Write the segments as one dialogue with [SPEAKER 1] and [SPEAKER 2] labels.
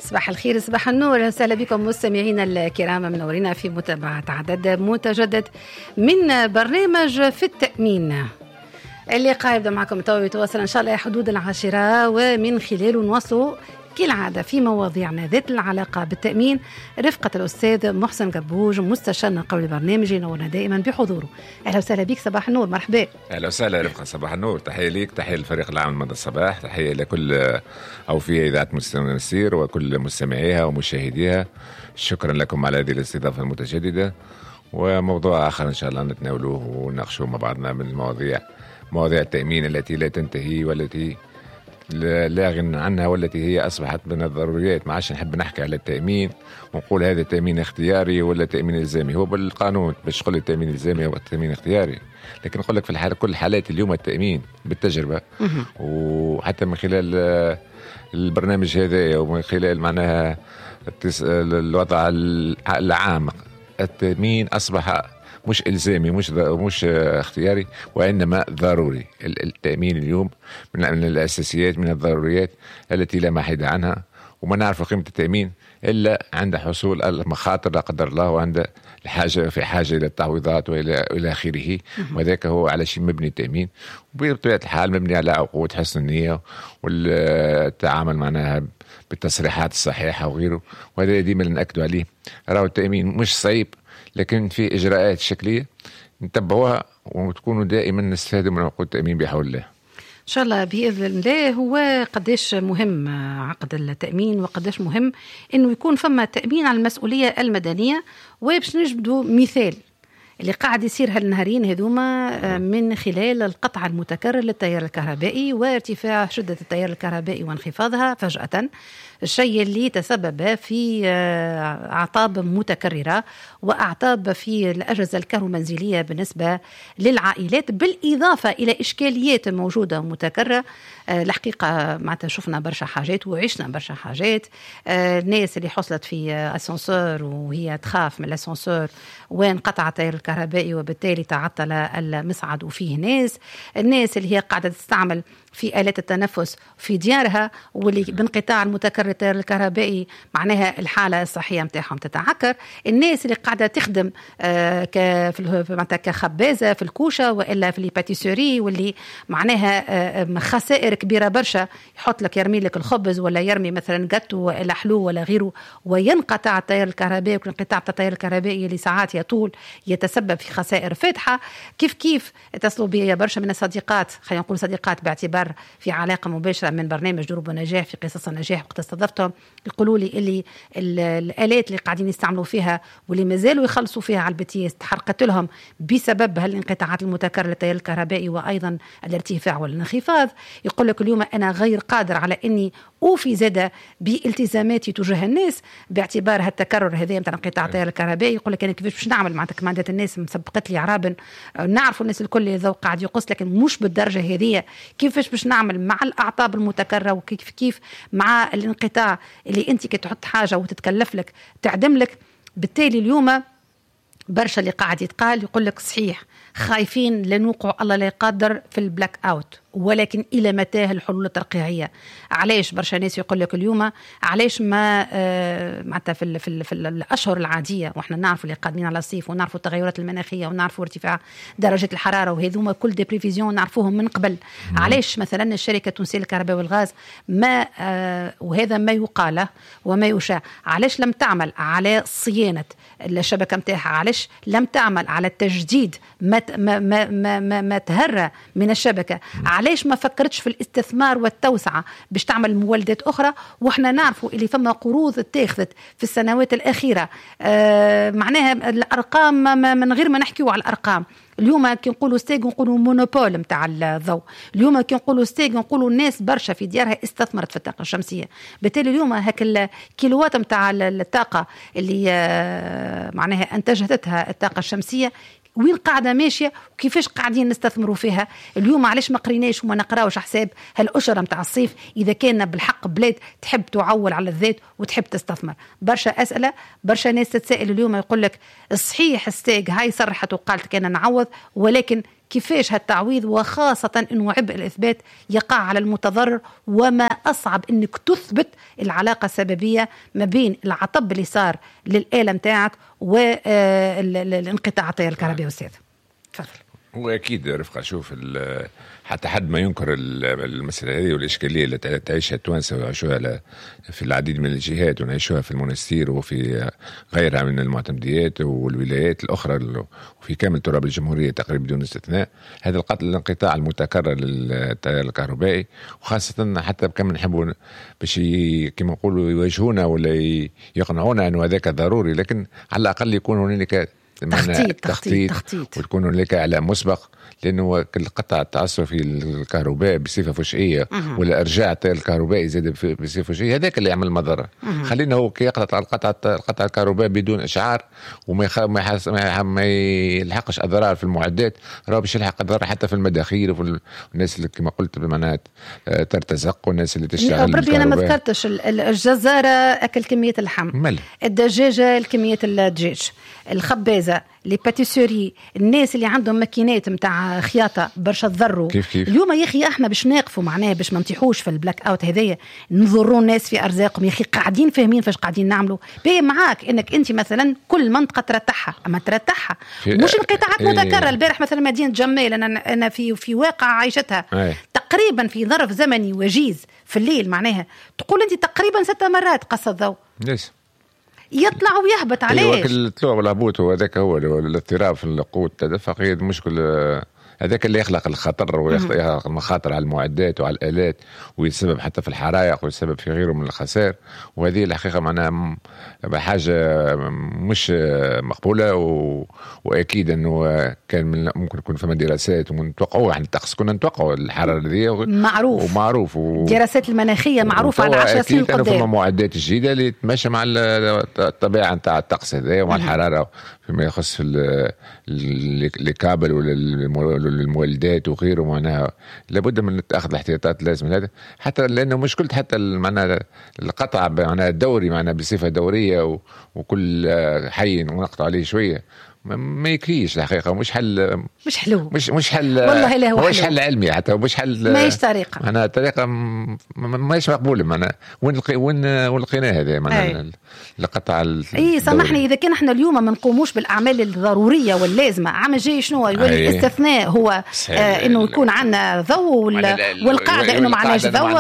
[SPEAKER 1] صباح الخير، صباح النور، وسهلا بكم مستمعينا الكرام، منورين في متابعة عدد متجدد من برنامج في التأمين اللي قاعد معكم تو يتواصل إن شاء الله حدود 10، ومن خلاله نوصلوا كالعادة في مواضيعنا ذات العلاقة بالتأمين رفقة الأستاذ محسن قربوج مستشارنا قول البرنامج، ينورنا دائما بحضوره. أهلا وسهلا بك، صباح النور، مرحبا.
[SPEAKER 2] أهلا وسهلا رفقة، صباح النور، تحية ليك، تحية للفريق العام مدى الصباح، تحية لكل أوفياء إذاعة مستمعيها وكل مستمعيها ومشاهديها. شكرا لكم على هذه الاستضافة المتجددة، وموضوع آخر إن شاء الله نتناولوه ونناقشوه مع بعضنا من المواضيع، مواضيع التأمين التي لا تنتهي والتي لا غنى عنها والتي هي أصبحت من الضروريات. ما عادش نحب نحكي على التأمين ونقول هذا تأمين اختياري ولا تأمين إلزامي. هو بالقانون باش تقول التأمين إلزامي أو التأمين اختياري، لكن نقول لك في كل الحالات اليوم التأمين بالتجربة وحتى من خلال البرنامج هذا ومن خلال معناها الوضع العام، التأمين أصبح مش إلزامي مش اختياري وإنما ضروري. التأمين اليوم من الأساسيات، من الضروريات التي لا محيد عنها، وما نعرف قيمة التأمين إلا عند حصول المخاطر لا قدر الله، وعند الحاجة في حاجة إلى التعويضات وإلى آخره. وذاك هو على شيء مبني التأمين، وبطبيعة الحال مبني على عقود حسن النية والتعامل معناها بالتصريحات الصحيحة وغيره. وهذا ديما نأكد عليه. راهو التأمين مش صعيب، لكن في إجراءات شكلية نتبعوها وتكونوا دائما نستفادوا من عقود التأمين بحول الله
[SPEAKER 1] إن شاء الله بإذن الله. هو قديش مهم عقد التأمين، وقديش مهم إنه يكون فما تأمين على المسؤولية المدنية. وباش نجبدوا مثال اللي قاعد يصير هالنهارين هذوما من خلال القطع المتكرر للتيار الكهربائي وارتفاع شدة التيار الكهربائي وانخفاضها فجأة، الشيء اللي تسبب في أعطاب متكررة وأعطاب في الأجهزة الكهرومنزلية بالنسبة للعائلات، بالإضافة إلى إشكاليات موجودة متكررة. الحقيقة معناتها شفنا برشا حاجات وعشنا برشا حاجات. الناس اللي حصلت في أسانسور وهي تخاف من الأسانسور وانقطع التيار الكهربائي وبالتالي تعطل المصعد وفيه الناس اللي هي قاعدة تستعمل في آلات التنفس في ديارها، واللي بانقطاع المتكرر التيار الكهربائي معناها الحالة الصحية متاعهم تتعكر. الناس اللي قاعدة تخدم كخبازة في الكوشة وإلا في الباتيسوري، واللي معناها خسائر كبيرة برشا، يحط لك يرمي لك الخبز ولا يرمي مثلا جاتو ولا حلو ولا غيره، وينقطع التيار الكهربائي. وانقطاع التيار الكهربائي لساعات يطول يتسبب في خسائر فادحة. كيف اتصلوا بي برشا من الصديقات، خلينا نقول صديقات باعتبار في علاقة مباشرة من برنامج دروب النجاح في قصص النجاح، وقت استضفتهم يقولوا لي اللي الآلات اللي قاعدين يستعملوا فيها واللي مازالوا يخلصوا فيها على البتيس تحرقت لهم بسبب هالانقطاعات المتكررة للتيار الكهربائي وأيضا الارتفاع والانخفاض. يقول لك اليوم أنا غير قادر على أني أوفي زادة بالتزاماتي تجاه الناس باعتبار هالتكرر هذا متاع انقطاع التيار الكهربائي. يقول لك أنا كيفاش باش نعمل مع كماندات الناس مسبقت لي عرابن، نعرفوا الناس الكل ذوق قاعد يقص، لكن مش بالدرجة هذه. كيفاش باش نعمل مع الأعطاب المتكررة وكيف مع الانقطاع اللي أنت كتحط حاجة وتتكلف لك تعدم لك. بالتالي اليوم برشا اللي قاعد يتقال يقول لك صحيح خايفين لنوقع الله لا يقدر في البلاك اوت، ولكن إلى متى الحلول الترقيعية؟ علاش برشا ناس يقول لك اليوم علاش ما معناتها في الأشهر العادية، وإحنا نعرف اللي قادمين على الصيف ونعرفوا التغيرات المناخية ونعرفوا ارتفاع درجة الحرارة، وهذوما كل دي بريفيزيون نعرفوهم من قبل. علاش مثلا الشركة التونسية للكهرباء والغاز ما وهذا ما يقال وما يشاع، علاش لم تعمل على صيانة الشبكة متاعها؟ علاش لم تعمل على التجديد ما تهرى من الشبكة؟ علاش ما فكرتش في الاستثمار والتوسعة باش تعمل مولدات أخرى؟ وإحنا نعرفوا اللي فما قروض اتخذت في السنوات الأخيرة. معناها الأرقام من غير ما نحكيوا على الأرقام. اليوم كي نقولوا ستيج نقولوا مونوبول متاع الضوء، اليوم كي نقولوا ستيج نقولوا الناس برشا في ديارها استثمرت في الطاقة الشمسية. بالتالي اليوم هاك الكيلوات متاع الطاقة اللي معناها أنتجتها الطاقة الشمسية وين قاعدة ماشية وكيفاش قاعدين نستثمروا فيها اليوم؟ علاش ما قريناش وما نقراوش حساب هالأشرة متاع الصيف إذا كان بالحق بلاد تحب تعول على الذات وتحب تستثمر؟ برشا أسئلة، برشا ناس تتسائل اليوم. يقول لك الصحيح ستيج هاي صرحت وقالت كان نعوض، ولكن كيفاش هالتعويض، وخاصة أنه عبء الإثبات يقع على المتضرر، وما أصعب أنك تثبت العلاقة السببية ما بين العطب اللي صار للآلة متاعك والانقطاع التيار الكهربائي. أستاذ تفضل.
[SPEAKER 2] هو أكيد رفقة، شوف حتى حد ما ينكر المسألة هذه والإشكالية اللي تعيشها التوانسة ويعيشوها في العديد من الجهات، ونعيشوها في المنستير وفي غيرها من المعتمديات والولايات الأخرى وفي كامل تراب الجمهورية تقريبا بدون استثناء. هذا الانقطاع المتكرر للتيار الكهربائي، وخاصة حتى كم نحبوا باش كما نقولوا يواجهونا ولا يقنعونا أنه هذاك ضروري، لكن على الأقل يكون هناك تخطيط وتكون هناك إعلام مسبق، لأنه القطع التعسفي الكهرباء بصفة فجئية ولا إرجاع التيار الكهربائي زاد بصفة فجئية، هذاك اللي يعمل مضرة. خلينا هو كي يقطع القطع الكهرباء بدون إشعار وما يلحقش أضرار في المعدات، راه باش يلحق أضرار حتى في المداخيل وفي الناس اللي كما قلت بمعنى ترتزق، والناس اللي تشتغل.
[SPEAKER 1] بربي أنا ما ذكرتش الجزارة أكل كمية اللحم، الدجاجة كمية الدجاج، الخبازة، لي باتيسوري، الناس اللي عندهم ماكينات متاع خياطة برشا تضروا.
[SPEAKER 2] كيف
[SPEAKER 1] اليوم يا أخي احنا باش ناقفوا معناها باش ما نطيحوش في البلاك اوت هذايا، نضروا الناس في أرزاقهم. يا أخي قاعدين فاهمين فاش قاعدين نعملوا بيه معاك انك انت مثلا كل منطقة ترتاحها، اما ترتاحها مش انقطاعات متكررة. البارح مثلا مدينة جمال انا في واقع عايشتها تقريبا في ظرف زمني وجيز في الليل، معناها تقول انت تقريبا 6 مرات قص الضوء.
[SPEAKER 2] ليش
[SPEAKER 1] يطلع ويهبط عليه
[SPEAKER 2] الطلوع والهبوط، وهذاك هو الاضطراب في القوة التدفق. هي المشكلة هذاك اللي يخلق الخطر ويخلق المخاطر على المعدات وعلى الآلات، ويسبب حتى في الحرائق ويسبب في غيره من الخسائر. وهذه الحقيقة معناها حاجة مش مقبولة، وأكيد أنه كان ممكن يكون فما دراسات ونتوقعوا عن الطقس، كنا نتوقعوا الحرارة ذي معروف
[SPEAKER 1] الدراسات المناخية معروفة على 10 سنين قدام.
[SPEAKER 2] فما معدات جديدة اللي تمشي مع الطبيعة نتاع الطقس هذا ومع الحرارة فيما يخص في الكابل والمولدات وغيره. معناها لابد من أخذ الاحتياطات اللازمة هذا، حتى لأنه مشكلة حتى معناها القطع معناها دوري، معناها بصفة دورية وكل حي ونقطع عليه شوية ما يكفيش الحقيقة. مش حل، مش حلو، مش حل والله، لا هو مش حل علمي حتى، مش حل،
[SPEAKER 1] ما هيش طريقة،
[SPEAKER 2] معناها طريقة ما هيش مقبولة. معناها وين لقيناها هذا معناها القطع
[SPEAKER 1] سامحني إذا كان احنا اليوم ما نقوموش بالأعمال الضرورية واللازمة، عام جاي شنو يولي الاستثناء هو إنه يكون عندنا ضوء والقاعدة إنه معناش ضوء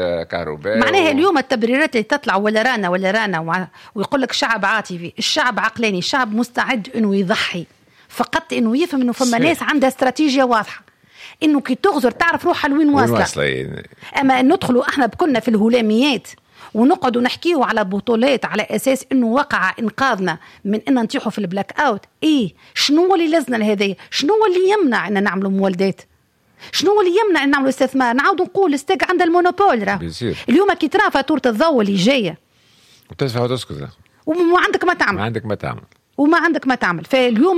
[SPEAKER 1] معناها اليوم التبريرات اللي تطلع ولا رانا ويقول لك شعب عاطفي، الشعب عقلاني، الشعب مستعد إنه يضحي، فقط إنه يفهم إنه فما ناس عندها استراتيجية واضحة، إنه كي تغزر تعرف روحها لوين واصلة. أما ندخلوا إحنا بكنا في الهلاميات ونقعدوا نحكيوا على بطولات على أساس إنه وقع إنقاذنا من إن نطيحوا في البلاك أوت. شنو اللي لازنا لهذا؟ شنو اللي يمنع إن نعملوا مولدات؟ شنو اللي يمنع إن نعملوا استثمار؟ نعود نقول استاك عند المونوبول اليوم كي ترى فاتورة الضوء اللي جاية
[SPEAKER 2] وتدفع وتسكت
[SPEAKER 1] وما عندك ما تعمل فاليوم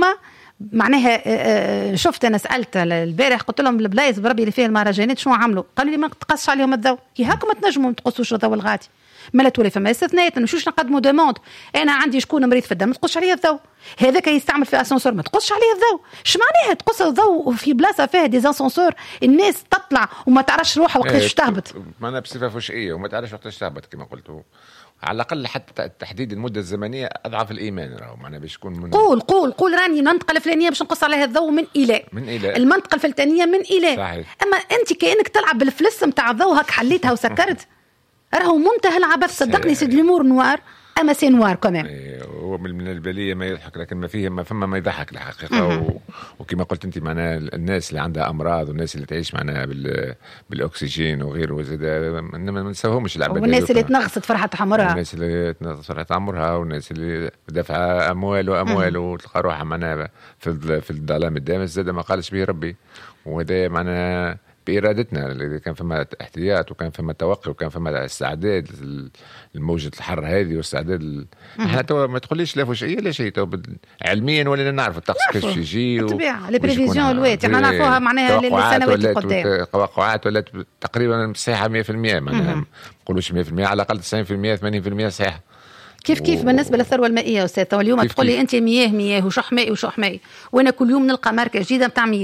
[SPEAKER 1] معناها شفت أنا سألت البارح قلت لهم البلايص بربي اللي فيها المهرجانات شنو عملوا؟ قالوا لي ما تقصش عليهم الضوء. هاكم تنجموا ما تقصوش الضوء الغادي، ما لا تولي فما استثناءات. نشوش نقدموا دوموند، انا عندي شكون مريض في الدم ما تقصش عليه الضوء، هذاك يستعمل في اسانسور ما تقصش عليه الضوء. ايش معناها تقص الضوء في بلاصه فيها دي اسانسور الناس تطلع وما تعرفش روحها وقتاش تهبط،
[SPEAKER 2] معناها بصفه فجئيه وما تعرفش وقتاش تهبط كما قلت. على الأقل حتى تحديد المدة الزمنية أضعف الإيمان، راهو معناها باش يكون
[SPEAKER 1] قول راني المنطقة الفلانية باش نقص عليها الضوء من إله المنطقة الفلانية من إله صحيح. أما أنت كأنك تلعب بالفلس متاع الضوء هك حليتها وسكرت راهو منتهى العبث. صدقني سيد ليمور نوار أما سي نوار كمان.
[SPEAKER 2] هو من البلية ما يضحك، لكن ما فيه ما فما ما يضحك الحقيقة. وكما قلت أنت معناها الناس اللي عندها أمراض والناس اللي تعيش معناها بالأكسجين وغيره زاد ما نسوهمش العبث،
[SPEAKER 1] والناس اللي تنغصت فرحة عمرها،
[SPEAKER 2] والناس اللي تنغصت فرحة عمرها، والناس اللي دفع أموال وتلقى روحها معناها في الظلام الدامس زاد ما قالش به ربي. وهذا معناها بإرادتنا، إذا كان فما احتياط وكان فما توقع وكان فما استعداد الموجة الحر هذه واستعداد احنا تو ما تقوليش لا فجئية لا شيء، تو علميا ولا نعرف الطقس كيفاش يجي
[SPEAKER 1] بالطبيعة البريفيزيون الوقت احنا نعرفوها معناها للسنوات القدام،
[SPEAKER 2] توقعات ولا تقريبا صحيحة 100%، معناها ما نقولوش 100%، على الأقل 90% 80% صحيحة.
[SPEAKER 1] كيف بالنسبة للثروة المائية أستاذ؟ اليوم تقول لي أنت مياه وشح مائي وشح مائي، وأنا كل يوم نلقى ماركة جديدة بتاع مياه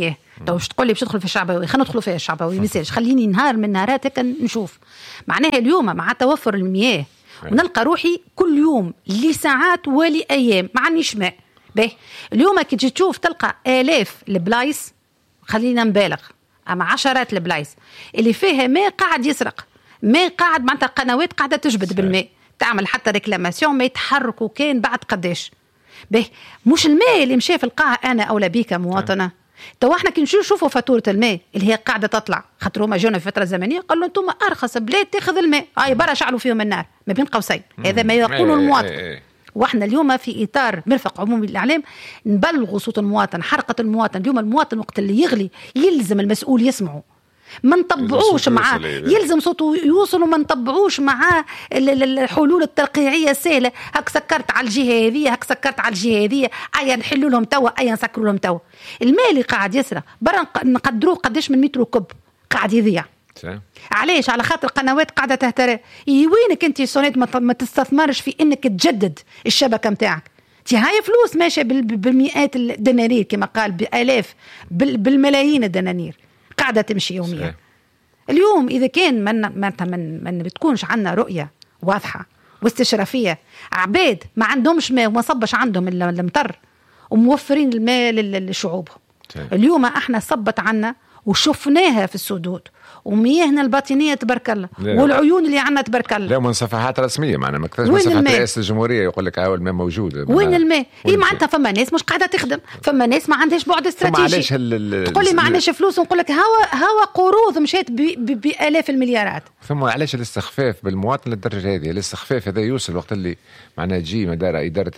[SPEAKER 1] تو باش تقول لي باش تدخل في الشعبوي، خلينا ندخلوا فيها الشعبوي مثالش، خليني نهار من نهارات هكا نشوف معناها اليوم مع توفر المياه ونلقى روحي كل يوم لساعات ولأيام ما عنديش ماء. باهي اليوم كي تجي تشوف تلقى آلاف البلايص، خلينا نبالغ، أما عشرات البلايص اللي فيها ماء قاعد يسرق، ماء قاعد معناتها قنوات قاعدة تجبد بالماء، تعمل حتى ريكلاماسيون ما يتحركوا كان بعد قداش. باهي مش الماء اللي مشى في القاعة أنا أولى بيك مواطنة. تو احنا كي نشوفوا فاتورة الماء اللي هي قاعدة تطلع، خاطر هما جونا في فترة زمنية قالوا انتم أرخص بلاد تاخذ الماء، هاي برا شعلوا فيهم النار ما بين قوسين، هذا ما يقوله المواطن. واحنا اليوم في اطار مرفق عمومي للاعلام نبلغوا صوت المواطن، حرقه المواطن. اليوم المواطن وقت اللي يغلي يلزم المسؤول يسمعه، ما نطبعوش معاه، يلزم صوته يوصل وما نطبعوش معاه الحلول الترقيعيه السهله، هاك سكرت على الجهه هذه، هاك سكرت على الجهه هذه، ايا نحلوا لهم توا، ايا نسكروا لهم توا. المال اللي قاعد يسرى برا نقدروه قداش من متر كب قاعد يضيع. علاش؟ على خاطر قنوات قاعده تهترى. وينك انت سونيت ما تستثمرش في انك تجدد الشبكه نتاعك؟ تي هاي فلوس ماشيه بالمئات الدنانير كما قال، بالاف بالملايين الدنانير قاعده تمشي يوميا. اليوم اذا كان من بتكونش عندنا رؤيه واضحه واستشرافيه، عباد ما عندهمش ماء وما صبش عندهم الا المطر وموفرين الماء لشعوبهم. اليوم احنا صبت عنا وشفناها في السدود ومياهنا الباطنيه تبارك الله، والعيون اللي عندنا تبارك الله.
[SPEAKER 2] لا من صفحات رسميه معنا ما كتبش من صفحات رئاسه الجمهوريه يقول لك هاو الماء موجود.
[SPEAKER 1] وين الماء؟ هي معناتها فما ناس مش قاعده تخدم، فما ناس ما عندهاش بعد استراتيجي. تقول لي ما عندناش فلوس ونقول لك هوا قروض مشات بالاف المليارات.
[SPEAKER 2] ثم علاش الاستخفاف بالمواطن للدرجه هذه؟ الاستخفاف هذا يوصل وقت اللي معناها تجي مدار اداره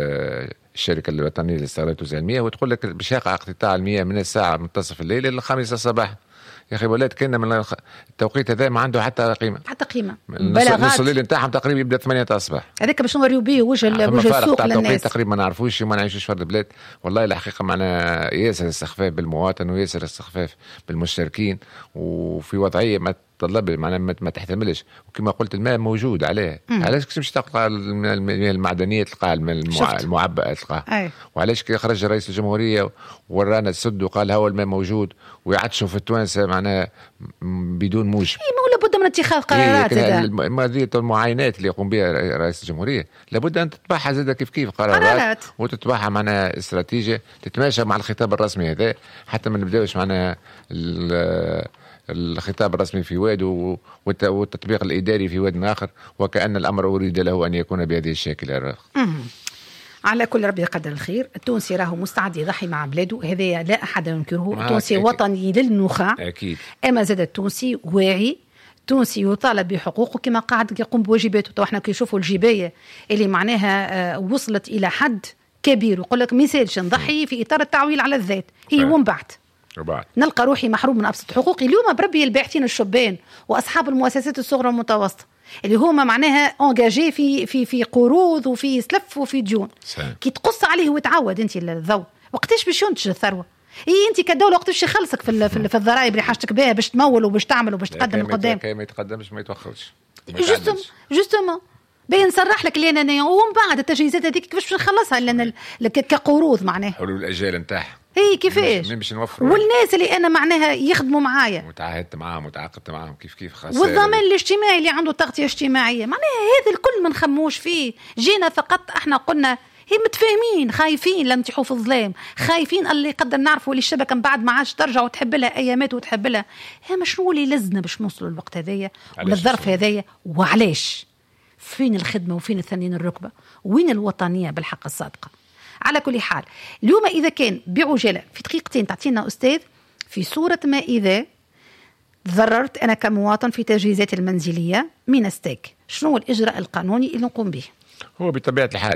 [SPEAKER 2] الشركه الوطنيه للاستغلال والتوزيع المياه وتقول لك باش يقع اقتطاع المياه من الساعه منتصف الليل الى 5 صباحا. يا اخي ولاد كنا من التوقيت هذا ما عنده حتى قيمه. نص الليل نتاعهم تقريبا يبدا 8 تاع الصباح.
[SPEAKER 1] هذاك باش نوريو بيه وجه السوق للناس.
[SPEAKER 2] تقريبا ما نعرفوش وما نعيشوش في البلاد. والله الحقيقه معنا ياسر استخفاف بالمواطن وياسر استخفاف بالمشتركين، وفي وضعيه ما تطلب معناها ما تحتملش. وكما قلت الماء موجود عليه، علاش كنتش تلقى المياه المعدنيه تلقى المعبأة تلقى؟ وعلاش كي خرج رئيس الجمهوريه ورانا السد وقال هو الماء موجود ويعطشوا في التوانسه معناها بدون موجب؟
[SPEAKER 1] ما لابد من اتخاذ قرارات.
[SPEAKER 2] هذه المعاينات اللي يقوم بها رئيس الجمهوريه لابد ان تتبعها زاد كيف قرارات وتتبعها معناها استراتيجيه تتماشى مع الخطاب الرسمي هذا، حتى ما نبداوش معناها الخطاب الرسمي في واد والتطبيق الإداري في واد آخر، وكأن الأمر أريد له أن يكون بهذه الشكل.
[SPEAKER 1] على كل ربي يقدر الخير. التونسي راهو مستعد يضحي مع بلاده، هذا لا أحد ينكره. التونسي وطني للنخاع أكيد، أما زاد التونسي واعي، تونسي يطالب بحقوقه كما قاعد يقوم بواجباته. تو احنا كي نشوفوا الجباية اللي معناها وصلت إلى حد كبير ويقول لك مثالش نضحي في إطار التعويل على الذات، هي ومن بعد نلقى روحي محروم من أبسط حقوقي. اليوم بربي الباحثين الشبان وأصحاب المؤسسات الصغرى والمتوسطة اللي هما معناها انجاجي في قروض وفي سلف وفي ديون، كي تقص عليه وتعود انت الضوء وقتاش باش ينتج الثروه؟ انت كدوله وقتاش يخلصك في الضرائب اللي حاجتك بها باش تمول وباش تعمل وباش تقدم لقدام.
[SPEAKER 2] ما يتقدمش ما يتوخرش
[SPEAKER 1] جوستومون باين نصرح لك اللي انا ومن بعد التجهيزات هذيك كيفاش باش نخلصها لان كقروض معناها
[SPEAKER 2] حلول الاجال نتاعها
[SPEAKER 1] هي كيفاش
[SPEAKER 2] باش نوفر
[SPEAKER 1] والناس اللي انا معناها يخدموا معايا
[SPEAKER 2] متعاهدت معاهم وتعاقدت معاهم كيف خاصة
[SPEAKER 1] والضمان الاجتماعي اللي عنده تغطية اجتماعية معناها هذا الكل ما نخموش فيه. جينا فقط احنا قلنا هي متفاهمين خايفين لنطيحوا في الظلام، خايفين اللي قدر نعرفوا اللي الشبكة من بعد ما عادش ترجع وتحب لها ايامات وتحب لها. هي شنو اللي لزنا باش نوصلوا للوقت هذايا وللظرف هذايا وعلاش؟ فين الخدمة وفين الثنين الركبة وين الوطنية بالحق الصادقة؟ على كل حال اليوم إذا كان بعجالة في دقيقتين تعطينا أستاذ في صورة ما إذا ضررت أنا كمواطن في تجهيزاتي المنزلية من ستيك، شنو الإجراء القانوني اللي نقوم به؟
[SPEAKER 2] هو بطبيعة الحال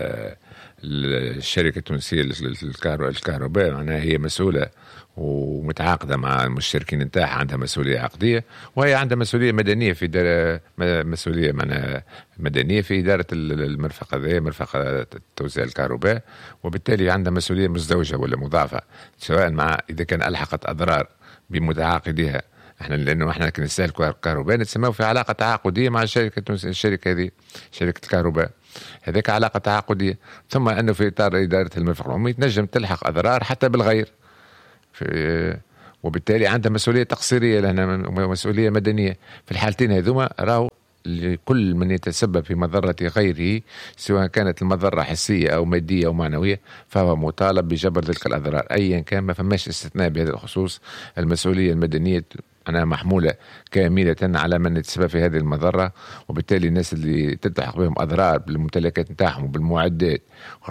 [SPEAKER 2] الشركة التونسية للكهرباء معناها هي مسؤولة ومتعاقدة مع المشتركين نتاعها، عندها مسؤولية عقدية وهي عندها مسؤولية مدنية في مسؤولية مدنية في إدارة المرفق هذا مرفق توزيع الكهرباء، وبالتالي عندها مسؤولية مزدوجة ولا مضاعفة سواء مع إذا كان ألحقت أضرار بمتعاقديها. لأنه احنا كنستهلك الكهرباء نتسمى في علاقة تعاقدية مع الشركة هذه شركة الكهرباء، هذيك علاقة تعاقدية. ثم أنه في إطار إدارة المرفق العمومي تنجم تلحق أضرار حتى بالغير، وبالتالي عندها مسؤولية تقصيرية لنا مسؤولية مدنية. في الحالتين هذوما راهو لكل من يتسبب في مضرة غيره سواء كانت المضرة حسية أو مادية أو معنوية فهو مطالب بجبر تلك الأضرار أيا كان، ما فماش استثناء بهذا الخصوص. المسؤولية المدنية أنا محمولة كاملة على من يتسبب في هذه المضرة، وبالتالي الناس اللي تلتحق بهم أضرار بالممتلكات نتاعهم وبالمعدات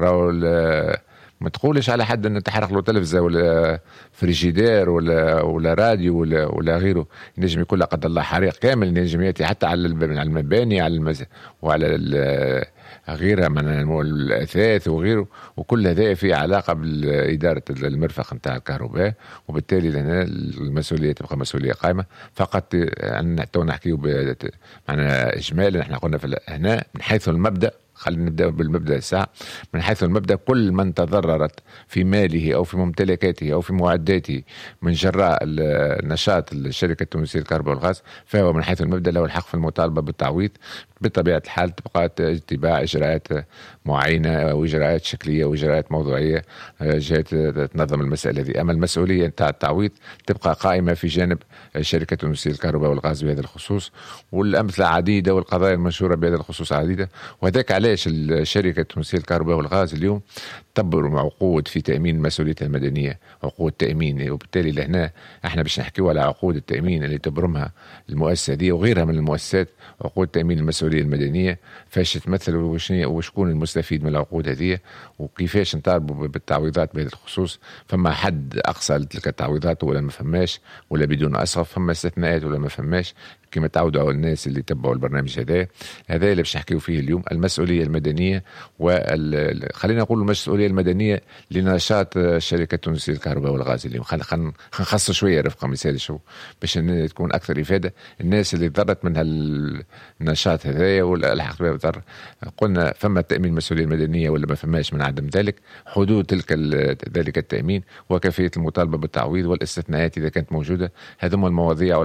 [SPEAKER 2] ما تقولش على حد أن تحرق له تلفزة ولا فريجيدير ولا راديو ولا غيره، ينجم يكون لا قدر الله حريق كامل ينجم يأتي حتى على المباني وعلى غيرها من الأثاث وغيره، وكل هذا في علاقة بإدارة المرفق نتاع الكهرباء. وبالتالي لنا المسؤولية تبقى مسؤولية قائمة. فقط أن نحكيه معنا إجمالا احنا قلنا هنا من حيث المبدأ، خلينا نبدأ بالمبدأ الساعة. من حيث المبدأ كل من تضررت في ماله أو في ممتلكاته أو في معداته من جراء نشاط الشركة التونسية للكهرباء والغاز فهو من حيث المبدأ له الحق في المطالبة بالتعويض. بطبيعة الحال تبقى اتباع إجراءات معينة وإجراءات شكلية وإجراءات موضوعية جهات تنظم المسألة هذه. أما المسؤولية نتاع التعويض تبقى قائمة في جانب الشركة التونسية للكهرباء والغاز بهذا الخصوص، والأمثلة عديدة والقضايا المنشورة بهذا الخصوص عديدة. وذاك علاش الشركة التونسية للكهرباء والغاز اليوم تبرم عقود في تأمين المسؤولية المدنية، عقود تأمين. وبالتالي لهنا احنا باش نحكيو على عقود التأمين اللي تبرمها المؤسسة دي وغيرها من المؤسسات، عقود تأمين المسؤولية المدنية فاش تمثل وشكون المستفيد من العقود هذه وكيفاش نطالبوا بالتعويضات بهذا الخصوص. فما حد أقصى لتلك التعويضات ولا ما فماش، ولا بدون أسقف، فما استثناءات ولا ما فماش كما تعودوا على الناس اللي تبعوا البرنامج هذا اللي باش نحكيو فيه اليوم. المسؤولية المدنية خلينا نقول المسؤولية المدنية لنشاط الشركة التونسية للكهرباء والغاز اليوم. خلينا نخصص شوية رفقة مثال شو باش تكون أكثر إفادة الناس اللي ضرت من النشاط هذايا والحق بها بضر. قلنا فما التأمين المسؤولية المدنية ولا ما فماش من عدم ذلك، حدود ذلك التأمين وكيفية المطالبة بالتعويض والاستثناءات إذا كانت موجودة. هذم المواضيع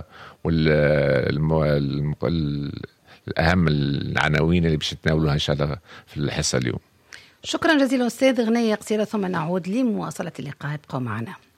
[SPEAKER 2] الأهم العناوين اللي باش نتناولوها إن شاء الله في الحصة اليوم.
[SPEAKER 1] شكرا جزيلا أستاذ. غنية قصيرة ثم نعود لمواصلة اللقاء. ابقوا معنا.